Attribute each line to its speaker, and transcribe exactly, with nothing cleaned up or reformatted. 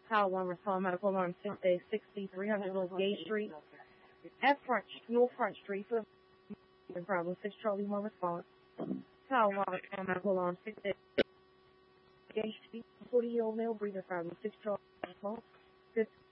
Speaker 1: Kyle one respond medical alarm six day sixty three hundred North Gay Street. F Front North Front Street for problem six Charlie one response. Kyle one respond medical alarm six day Gay Street. Forty year old male breather problem six Charlie response.